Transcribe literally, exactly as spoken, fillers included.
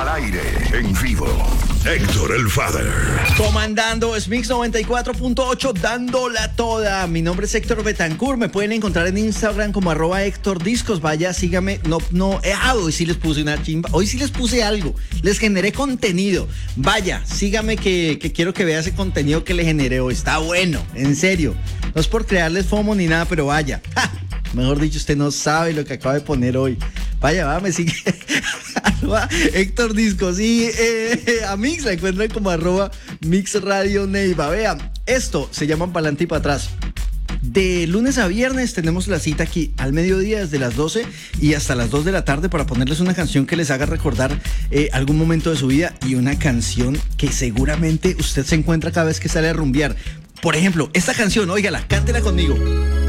Al aire, en vivo, Héctor el Father. Comandando es Mix noventa y cuatro punto ocho, dándola toda. Mi nombre es Héctor Betancourt. Me pueden encontrar en Instagram como arroba Héctor Discos. Vaya, sígame. No, no, eh, ah, hoy sí les puse una chimba. Hoy sí les puse algo. Les generé contenido. Vaya, sígame que, que quiero que vea ese contenido que le generé hoy. Está bueno, en serio. No es por crearles FOMO ni nada, pero vaya. ¡Ja! Mejor dicho, usted no sabe lo que acabo de poner hoy. Vaya, va, me sigue. Arroba Héctor Discos. Y eh, a Mix la encuentran como arroba Mix Radio Neiva. Vean, esto se llama Pa'lante y para atrás. De lunes a viernes tenemos la cita aquí al mediodía desde las doce y hasta las dos de la tarde para ponerles una canción que les haga recordar eh, algún momento de su vida y una canción que seguramente usted se encuentra cada vez que sale a rumbear. Por ejemplo, esta canción, óigala, cántela conmigo.